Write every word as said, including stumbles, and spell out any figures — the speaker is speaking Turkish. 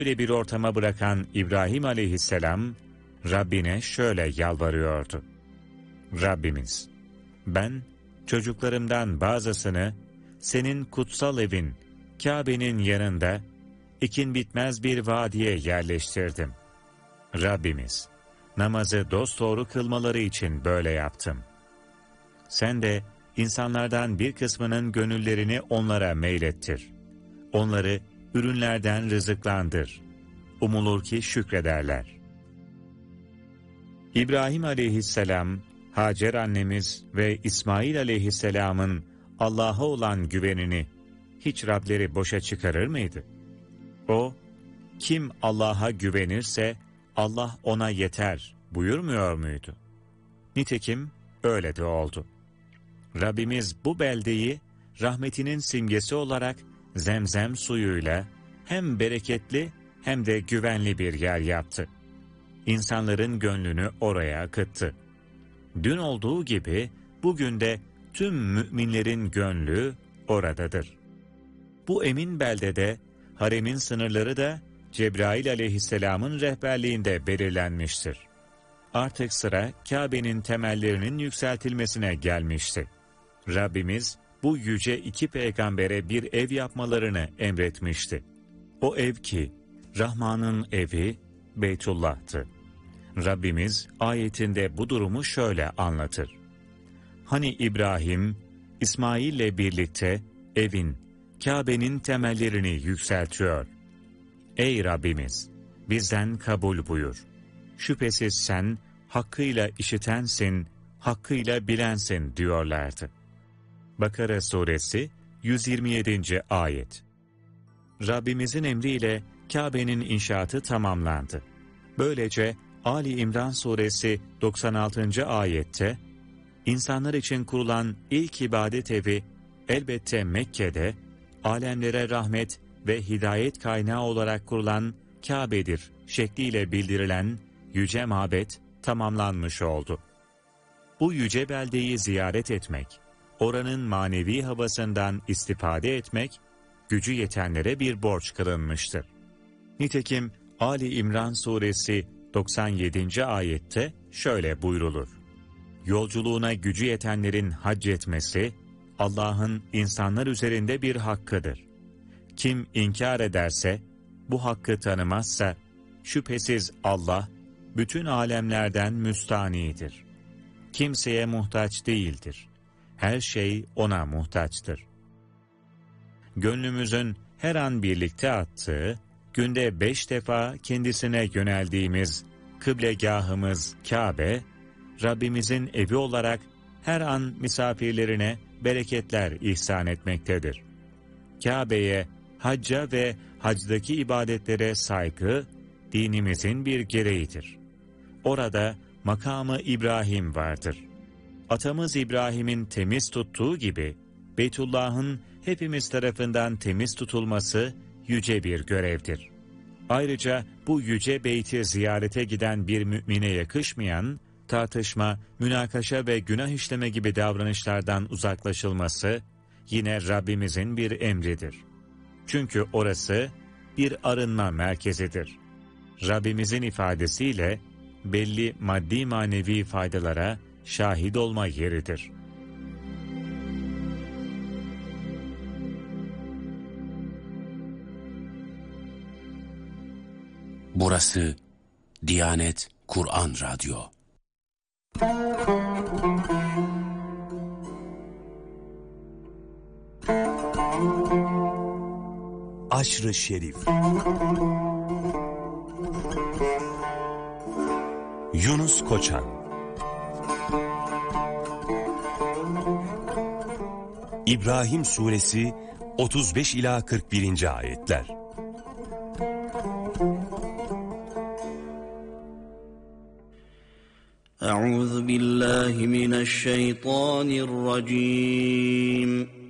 Böyle bir ortama bırakan İbrahim aleyhisselam, Rabbine şöyle yalvarıyordu. Rabbimiz, ben çocuklarımdan bazısını senin kutsal evin, Kabe'nin yanında, ekin bitmez bir vadiye yerleştirdim. Rabbimiz, namazı dosdoğru kılmaları için böyle yaptım. Sen de insanlardan bir kısmının gönüllerini onlara meylettir. Onları ürünlerden rızıklandır. Umulur ki şükrederler. İbrahim aleyhisselam, Hacer annemiz ve İsmail aleyhisselamın Allah'a olan güvenini hiç Rableri boşa çıkarır mıydı? O, kim Allah'a güvenirse Allah ona yeter buyurmuyor muydu? Nitekim öyle de oldu. Rabbimiz bu beldeyi rahmetinin simgesi olarak zemzem suyuyla hem bereketli hem de güvenli bir yer yaptı. İnsanların gönlünü oraya akıttı. Dün olduğu gibi bugün de tüm müminlerin gönlü oradadır. Bu emin beldede haremin sınırları da Cebrail aleyhisselamın rehberliğinde belirlenmiştir. Artık sıra Kabe'nin temellerinin yükseltilmesine gelmişti. Rabbimiz bu yüce iki peygambere bir ev yapmalarını emretmişti. O ev ki Rahman'ın evi Beytullah'tı. Rabbimiz ayetinde bu durumu şöyle anlatır. Hani İbrahim, İsmail'le birlikte evin, Kabe'nin temellerini yükseltiyor. Ey Rabbimiz! Bizden kabul buyur. Şüphesiz sen hakkıyla işitensin, hakkıyla bilensin diyorlardı. Bakara suresi yüz yirmi yedinci ayet. Rabbimizin emriyle Kabe'nin inşaatı tamamlandı. Böylece Ali İmran suresi doksan altıncı ayette, insanlar için kurulan ilk ibadet evi elbette Mekke'de, alemlere rahmet ve hidayet kaynağı olarak kurulan Kabe'dir şekliyle bildirilen yüce mabet tamamlanmış oldu. Bu yüce beldeyi ziyaret etmek, oranın manevi havasından istifade etmek, gücü yetenlere bir borç kılınmıştır. Nitekim Ali İmran suresi doksan yedinci ayette şöyle buyrulur. Yolculuğuna gücü yetenlerin hac etmesi, Allah'ın insanlar üzerinde bir hakkıdır. Kim inkar ederse, bu hakkı tanımazsa, şüphesiz Allah, bütün alemlerden müstanidir. Kimseye muhtaç değildir. Her şey ona muhtaçtır. Gönlümüzün her an birlikte attığı, günde beş defa kendisine yöneldiğimiz kıblegahımız Kabe, Rabbimizin evi olarak her an misafirlerine bereketler ihsan etmektedir. Kabe'ye, hacca ve hacdaki ibadetlere saygı, dinimizin bir gereğidir. Orada makamı İbrahim vardır. Atamız İbrahim'in temiz tuttuğu gibi, Beytullah'ın hepimiz tarafından temiz tutulması yüce bir görevdir. Ayrıca bu yüce beyti ziyarete giden bir mümine yakışmayan, tartışma, münakaşa ve günah işleme gibi davranışlardan uzaklaşılması, yine Rabbimizin bir emridir. Çünkü orası bir arınma merkezidir. Rabbimizin ifadesiyle belli maddi manevi faydalara şahit olma yeridir. Burası Diyanet Kur'an Radyo. Aşr-ı Şerif. Yunus Koçan. İbrahim Suresi otuz beş ila kırk birinci ayetler. Euzu billahi mineşşeytanirracim.